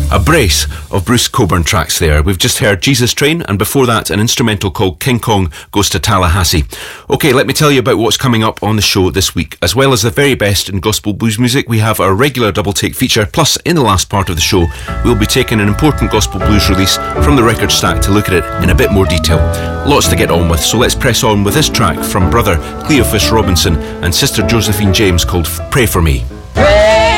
A brace of Bruce Cockburn tracks there. We've just heard Jesus Train, and before that an instrumental called King Kong Goes to Tallahassee. Okay, let me tell you about what's coming up on the show this week. As well as the very best in gospel blues music, we have our regular double take feature, plus in the last part of the show we'll be taking an important gospel blues release from the record stack to look at it in a bit more detail. Lots to get on with, so let's press on with this track from brother Cleophas Robinson and sister Josephine James called Pray For Me. Pray